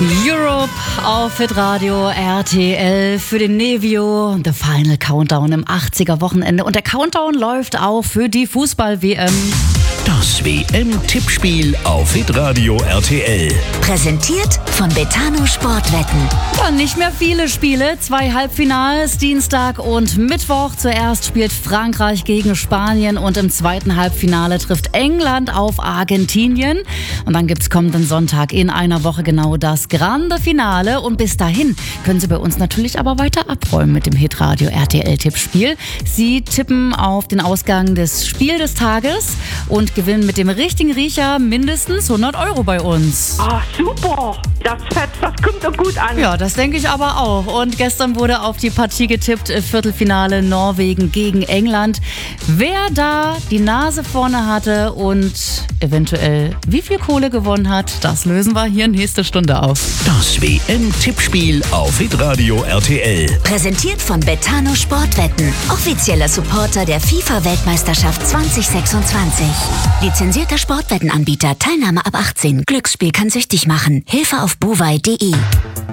Europe auf Hitradio RTL für den Nevio, The Final Countdown im 80er-Wochenende. Und der Countdown läuft auch für die Fußball-WM. Das WM-Tippspiel auf Hitradio RTL. Präsentiert von Betano Sportwetten. Ja, nicht mehr viele Spiele. 2 Halbfinals, Dienstag und Mittwoch. Zuerst spielt Frankreich gegen Spanien und im zweiten Halbfinale trifft England auf Argentinien. Und dann gibt's kommenden Sonntag in einer Woche genau das Grande Finale. Und bis dahin können Sie bei uns natürlich aber weiter abräumen mit dem Hitradio RTL-Tippspiel. Sie tippen auf den Ausgang des Spiel des Tages und gewinnen mit dem richtigen Riecher mindestens 100 € bei uns. Ah, super. Das kommt doch gut an. Ja, das denke ich aber auch. Und gestern wurde auf die Partie getippt, Viertelfinale Norwegen gegen England. Wer da die Nase vorne hatte und eventuell wie viel Kohle gewonnen hat, das lösen wir hier nächste Stunde auf. Das WM-Tippspiel auf Hitradio RTL. Präsentiert von Betano Sportwetten. Offizieller Supporter der FIFA-Weltmeisterschaft 2026. Lizenzierter Sportwettenanbieter. Teilnahme ab 18. Glücksspiel kann süchtig machen. Hilfe auf buwei.de.